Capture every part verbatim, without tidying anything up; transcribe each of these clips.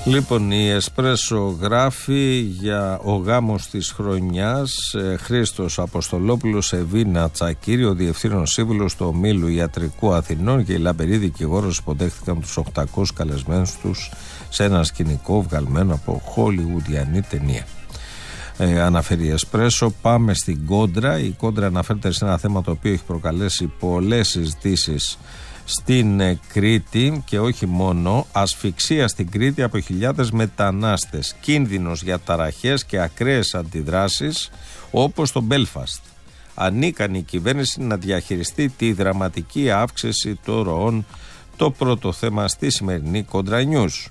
Λοιπόν, η Εσπρέσο γράφει για ο γάμος της χρονιάς. ε, Χρήστος Αποστολόπουλος, Εβίνα Τσακύρη, ο διευθύνων σύμβουλος του Ομίλου Ιατρικού Αθηνών και η λαμπερή δικηγόρος υποδέχτηκαν τους οκτακόσιους καλεσμένους τους σε ένα σκηνικό βγαλμένο από χολιγουντιανή ταινία. Ε, αναφέρει η Εσπρέσο. Πάμε στην Κόντρα. Η Κόντρα αναφέρεται σε ένα θέμα το οποίο έχει προκαλέσει πολλές συζητήσεις στην ε, Κρήτη και όχι μόνο. Ασφυξία στην Κρήτη από χιλιάδες μετανάστες, κίνδυνος για ταραχές και ακραίες αντιδράσεις όπως το Μπέλφαστ. Ανίκανη η κυβέρνηση να διαχειριστεί τη δραματική αύξηση των ροών, το πρώτο θέμα στη σημερινή Κόντρα News.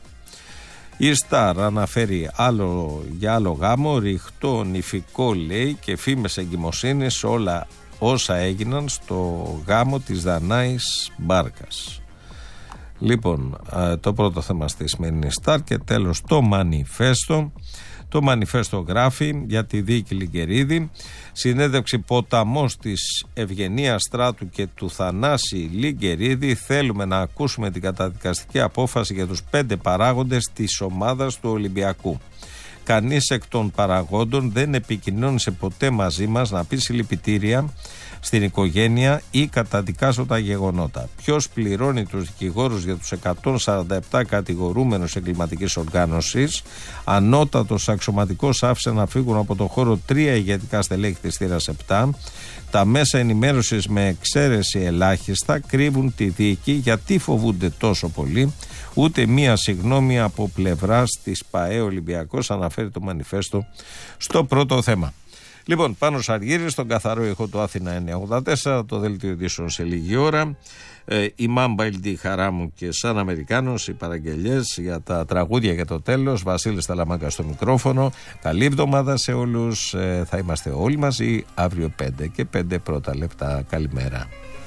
Η Σταρ αναφέρει άλλο, για άλλο γάμο, ρηχτό νηφικό λέει και φήμες εγκυμοσύνης όλα όσα έγιναν στο γάμο της Δανάης Μπάρκας. Λοιπόν, το πρώτο θέμα στη σημερινή Σταρ και τέλος το Μανιφέστο. Το Μανιφέστο γράφει για τη δίκη Λιγκερίδη. Συνέντευξη ποταμός της Ευγενίας Στράτου και του Θανάση Λιγκερίδη. Θέλουμε να ακούσουμε την καταδικαστική απόφαση για τους πέντε παράγοντες της ομάδας του Ολυμπιακού. Κανείς εκ των παραγόντων δεν επικοινώνησε ποτέ μαζί μας να πει συλληπιτήρια στην οικογένεια ή καταδικάσω τα γεγονότα. Ποιος πληρώνει τους δικηγόρους για τους εκατόν σαράντα επτά κατηγορούμενους εγκληματικής οργάνωσης? Ανώτατος αξιωματικός άφησε να φύγουν από το χώρο τρία ηγετικά στελέχη της θύρας επτά. Τα μέσα ενημέρωσης με εξαίρεση ελάχιστα κρύβουν τη δίκη. Γιατί φοβούνται τόσο πολύ? Ούτε μία συγγνώμη από πλευράς της ΠΑΕ Ολυμπιακός, αναφέρει το Μανιφέστο στο πρώτο θέμα. Λοιπόν, Πάνος Αργύρης, στον καθαρό ήχο του Αθήνα εννιακόσια ογδόντα τέσσερα, το δελτίο ειδήσεων σε λίγη ώρα. Ε, η Μάμπα Ελντή, χαρά μου και σαν Αμερικάνος, οι παραγγελιές για τα τραγούδια για το τέλος. Βασίλης Ταλαμάγκα στο μικρόφωνο. Καλή εβδομάδα σε όλους. Ε, θα είμαστε όλοι μαζί αύριο πέντε και πέντε πρώτα λεπτά. Καλημέρα.